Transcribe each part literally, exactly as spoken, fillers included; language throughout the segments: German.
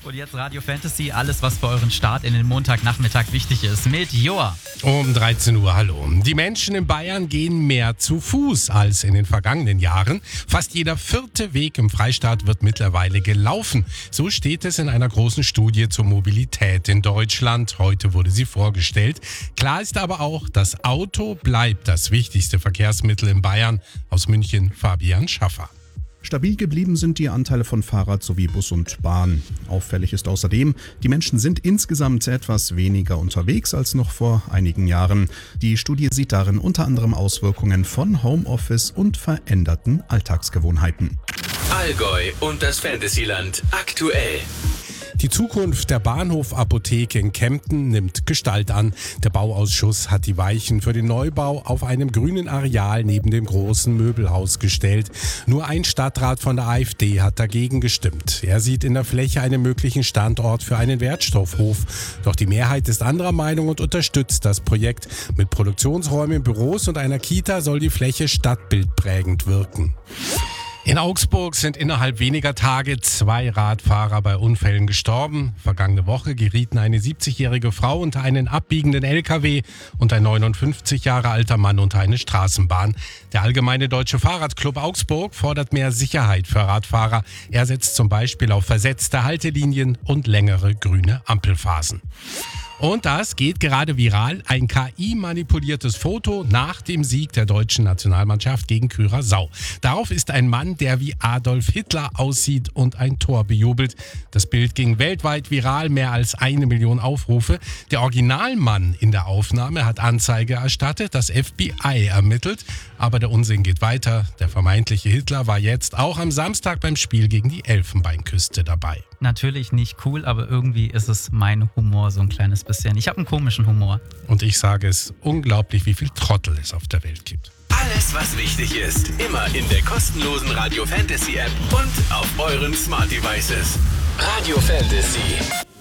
Und jetzt Radio Fantasy, alles was für euren Start in den Montagnachmittag wichtig ist, mit Joa. Um dreizehn Uhr, hallo. Die Menschen in Bayern gehen mehr zu Fuß als in den vergangenen Jahren. Fast jeder vierte Weg im Freistaat wird mittlerweile gelaufen. So steht es in einer großen Studie zur Mobilität in Deutschland. Heute wurde sie vorgestellt. Klar ist aber auch, das Auto bleibt das wichtigste Verkehrsmittel in Bayern. Aus München Fabian Schaffer. Stabil geblieben sind die Anteile von Fahrrad sowie Bus und Bahn. Auffällig ist außerdem, die Menschen sind insgesamt etwas weniger unterwegs als noch vor einigen Jahren. Die Studie sieht darin unter anderem Auswirkungen von Homeoffice und veränderten Alltagsgewohnheiten. Allgäu und das Fantasyland aktuell. Die Zukunft der Bahnhofapotheke in Kempten nimmt Gestalt an. Der Bauausschuss hat die Weichen für den Neubau auf einem grünen Areal neben dem großen Möbelhaus gestellt. Nur ein Stadtrat von der AfD hat dagegen gestimmt. Er sieht in der Fläche einen möglichen Standort für einen Wertstoffhof. Doch die Mehrheit ist anderer Meinung und unterstützt das Projekt. Mit Produktionsräumen, Büros und einer Kita soll die Fläche stadtbildprägend wirken. In Augsburg sind innerhalb weniger Tage zwei Radfahrer bei Unfällen gestorben. Vergangene Woche gerieten eine siebzigjährige Frau unter einen abbiegenden L K W und ein neunundfünfzig Jahre alter Mann unter eine Straßenbahn. Der Allgemeine Deutsche Fahrradclub Augsburg fordert mehr Sicherheit für Radfahrer. Er setzt zum Beispiel auf versetzte Haltelinien und längere grüne Ampelphasen. Und das geht gerade viral. Ein K I-manipuliertes Foto nach dem Sieg der deutschen Nationalmannschaft gegen Curaçao. Darauf ist ein Mann, der wie Adolf Hitler aussieht und ein Tor bejubelt. Das Bild ging weltweit viral, mehr als eine Million Aufrufe. Der Originalmann in der Aufnahme hat Anzeige erstattet, das F B I ermittelt. Aber der Unsinn geht weiter. Der vermeintliche Hitler war jetzt auch am Samstag beim Spiel gegen die Elfenbeinküste dabei. Natürlich nicht cool, aber irgendwie ist es mein Humor so ein kleines bisschen. Ich habe einen komischen Humor. Und ich sage es, unglaublich, wie viel Trottel es auf der Welt gibt. Alles, was wichtig ist, immer in der kostenlosen Radio Fantasy App und auf euren Smart Devices. Radio Fantasy.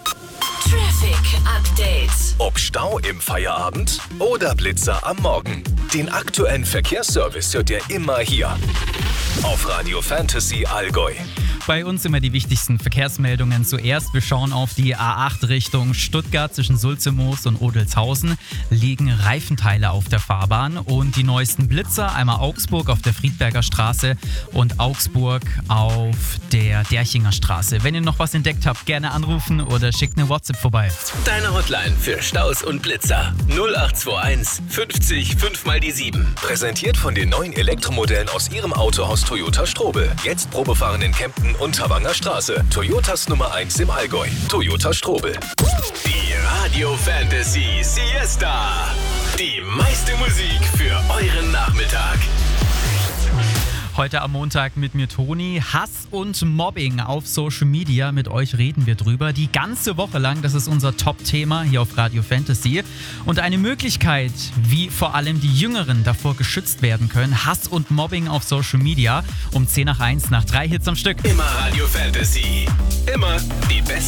Traffic Update. Ob Stau im Feierabend oder Blitzer am Morgen. Den aktuellen Verkehrsservice hört ihr immer hier auf Radio Fantasy Allgäu. Bei uns immer die wichtigsten Verkehrsmeldungen zuerst. Wir schauen auf die A acht Richtung Stuttgart zwischen Sulzemoos und Odelshausen. Liegen Reifenteile auf der Fahrbahn und die neuesten Blitzer, einmal Augsburg auf der Friedberger Straße und Augsburg auf der Derchinger Straße. Wenn ihr noch was entdeckt habt, gerne anrufen oder schickt eine WhatsApp vorbei. Deine Hotline für Staus und Blitzer null acht zwei eins fünfzig fünf mal die sieben. Präsentiert von den neuen Elektromodellen aus ihrem Autohaus Toyota Strobel. Jetzt Probefahren in Kempten und Havanger Straße. Toyotas Nummer eins im Allgäu. Toyota Strobel. Die Radio Fantasy Siesta. Die meiste Musik für euren Nachmittag. Heute am Montag mit mir Toni. Hass und Mobbing auf Social Media. Mit euch reden wir drüber. Die ganze Woche lang. Das ist unser Top-Thema hier auf Radio Fantasy. Und eine Möglichkeit, wie vor allem die Jüngeren davor geschützt werden können. Hass und Mobbing auf Social Media. Um zehn nach eins nach drei Hits am Stück. Immer Radio Fantasy. Immer die besten